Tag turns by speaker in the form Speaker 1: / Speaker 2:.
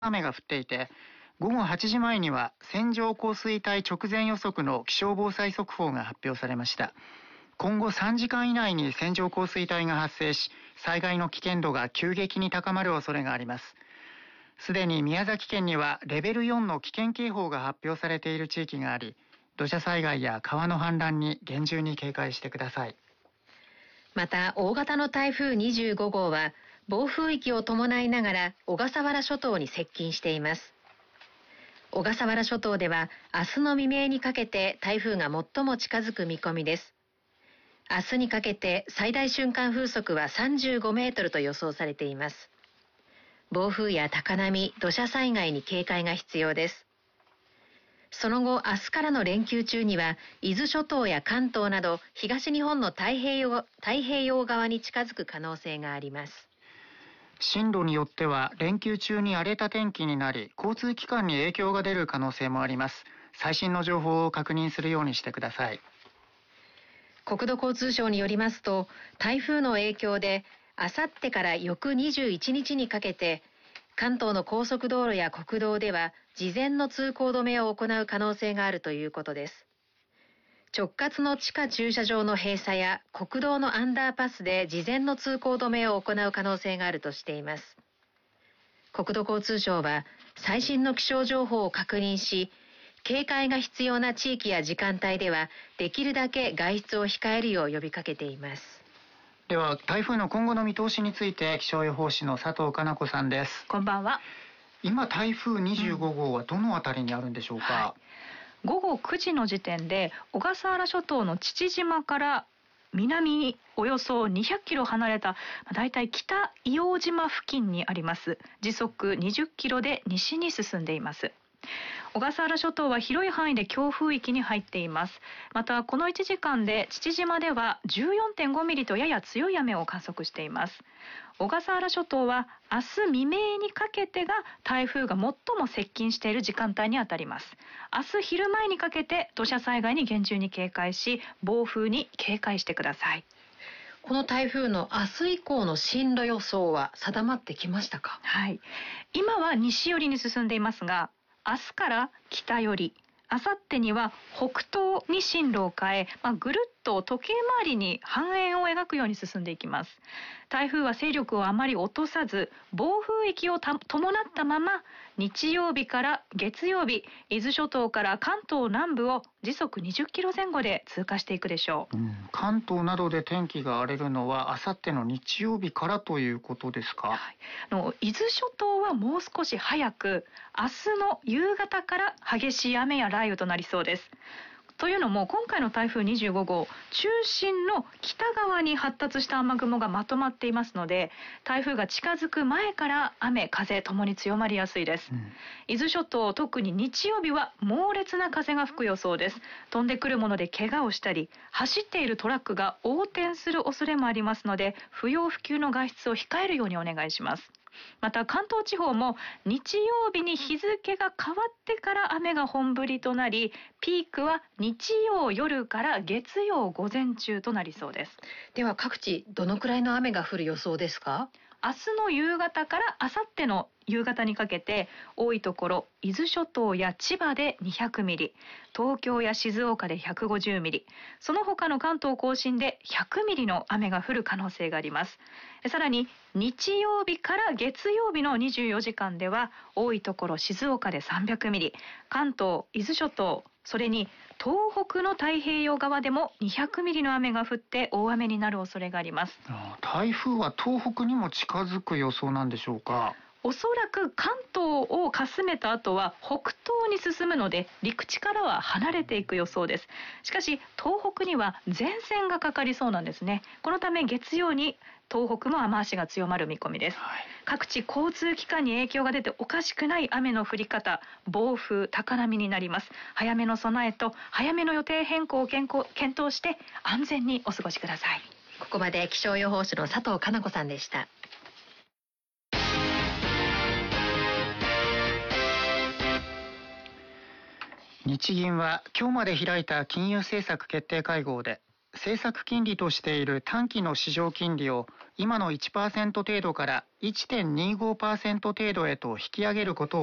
Speaker 1: 雨が降っていて、午後8時前には線状降水帯直前予測の気象防災速報が発表されました。今後3時間以内に線状降水帯が発生し、災害の危険度が急激に高まる恐れがあります。すでに宮崎県にはレベル4の危険警報が発表されている地域があり、土砂災害や川の氾濫に厳重に警戒してください。
Speaker 2: また、大型の台風25号は暴風域を伴いながら小笠原諸島に接近しています。小笠原諸島では明日の未明にかけて台風が最も近づく見込みです。明日にかけて最大瞬間風速は35メートルと予想されています。暴風や高波、土砂災害に警戒が必要です。その後、明日からの連休中には伊豆諸島や関東など東日本の太平洋側に近づく可能性があります。
Speaker 1: 進路によっては連休中に荒れた天気になり、交通機関に影響が出る可能性もあります。最新の情報を確認するようにしてください。
Speaker 2: 国土交通省によりますと、台風の影響であさってから翌21日にかけて関東の高速道路や国道では事前の通行止めを行う可能性があるということです。直轄の地下駐車場の閉鎖や国道のアンダーパスで事前の通行止めを行う可能性があるとしています。国土交通省は最新の気象情報を確認し、警戒が必要な地域や時間帯ではできるだけ外出を控えるよう呼びかけています。
Speaker 1: では、台風の今後の見通しについて気象予報士の佐藤かな子さんです。
Speaker 3: こんばんは。
Speaker 1: 今台風25号はどのあたりにあるんでしょうか。
Speaker 3: 午後9時の時点で小笠原諸島の父島から南におよそ200キロ離れただいたい北硫黄島付近にあります。時速20キロで西に進んでいます。小笠原諸島は広い範囲で強風域に入っています。またこの1時間で父島では 14.5 ミリとやや強い雨を観測しています。小笠原諸島は明日未明にかけてが台風が最も接近している時間帯にあたります。明日昼前にかけて土砂災害に厳重に警戒し、暴風に警戒してください。
Speaker 2: この台風の明日以降の進路予想は定まってきましたか。
Speaker 3: はい、今は西寄りに進んでいますが、明日から北寄り、明後日には北東に進路を変え、ぐるっと時計回りに半円を描くように進んでいきます。台風は勢力をあまり落とさず、暴風域を伴ったまま日曜日から月曜日、伊豆諸島から関東南部を時速20キロ前後で通過していくでしょう。
Speaker 1: 関東などで天気が荒れるのはあさっての日曜日からということですか。
Speaker 3: 伊豆諸島はもう少し早く、明日の夕方から激しい雨や雷雨となりそうです。というのも今回の台風25号、中心の北側に発達した雨雲がまとまっていますので、台風が近づく前から雨風ともに強まりやすいです。伊豆諸島、特に日曜日は猛烈な風が吹く予想です。飛んでくるもので怪我をしたり、走っているトラックが横転する恐れもありますので、不要不急の外出を控えるようにお願いします。また関東地方も日曜日に日付が変わってから雨が本降りとなり、ピークは日曜夜から月曜午前中となりそうです。
Speaker 2: では各地どのくらいの雨が降る予想ですか。
Speaker 3: 明日の夕方から明後日の夕方にかけて、多いところ伊豆諸島や千葉で200ミリ、東京や静岡で150ミリ、その他の関東甲信で100ミリの雨が降る可能性があります。さらに日曜日から月曜日の24時間では、多いところ静岡で300ミリ、関東、伊豆諸島、それに東北の太平洋側でも200ミリの雨が降って大雨になる恐れがあります。
Speaker 1: 台風は東北にも近づく予想なんでしょうか。
Speaker 3: おそらく関東をかすめた後は北東に進むので、陸地からは離れていく予想です。しかし東北には前線がかかりそうなんですね。このため月曜に東北も雨足が強まる見込みです。各地交通機関に影響が出ておかしくない雨の降り方、暴風、高波になります。早めの備えと早めの予定変更を検討して安全にお過ごしください。
Speaker 2: ここまで気象予報士の佐藤かな子さんでした。
Speaker 1: 日銀は今日まで開いた金融政策決定会合で、 政策金利としている短期の市場金利を今の 1% 程度から 1.25% 程度へと引き上げることを